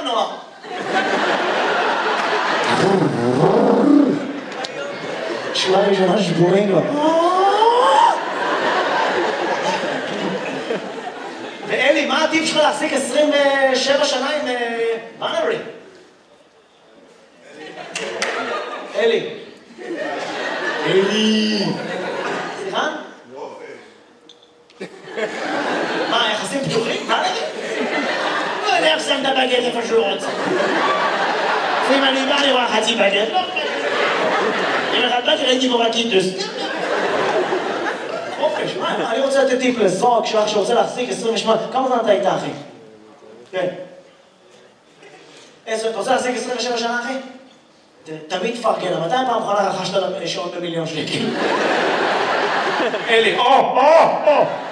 המנוע. שורה ראשונה שבורים לו. ואלי, מה הטיפ שלך להחזיק 27 שנה עם בנרי? אלי. אלי. סליחה? מה, יחסים פתוחים? מה נגיד? לא יודע איך שם את הבגט איפה שהוא רוצה. לפעמים אני בא לראות חצי בגט, לא בגט. אם אחד באתי ראיתי בו בקיטוס. חופש, מה? אני רוצה לתת טיפ לזוג שלך שרוצה להחזיק 28... כמה זמן אתה איתה, אחי? כן. אתה רוצה להחזיק 27 שנה, אחי? תמיד תפרגן, מתי פעם אחרונה רכשת שעון ב1,000,000 שקל? אלי, או!